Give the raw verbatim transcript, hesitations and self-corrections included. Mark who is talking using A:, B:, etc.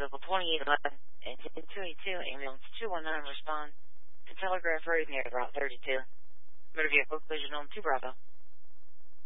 A: vehicle twenty-eight eleven and ten twenty-two, ambulance two one nine, respond to Telegraph Road near Route thirty-two. Motor vehicle collision on two Bravo.